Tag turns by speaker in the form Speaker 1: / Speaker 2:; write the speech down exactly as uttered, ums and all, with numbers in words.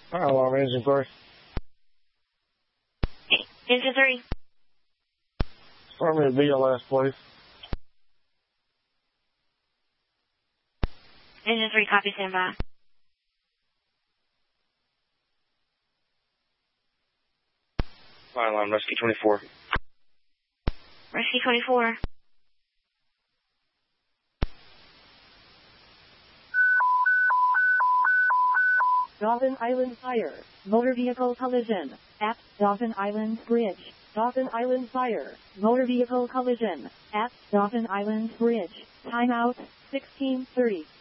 Speaker 1: Fire alarm, engine three.
Speaker 2: Engine three.
Speaker 1: Start me at B L S, please.
Speaker 2: Engine three, copy, stand by.
Speaker 3: Fire alarm, Rescue twenty-four.
Speaker 2: Rescue twenty-four.
Speaker 4: Dauphin Island Fire. Motor vehicle collision. At Dauphin Island Bridge. Dauphin Island Fire. Motor vehicle collision. At Dauphin Island Bridge. Timeout, sixteen thirty.